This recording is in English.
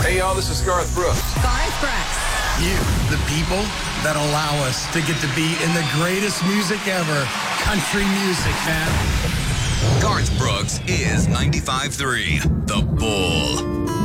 Hey, y'all, this is Garth Brooks. Garth Brooks. You, the people that allow us to get to be in the greatest music ever, country music, man. Garth Brooks is 95.3, The Bull.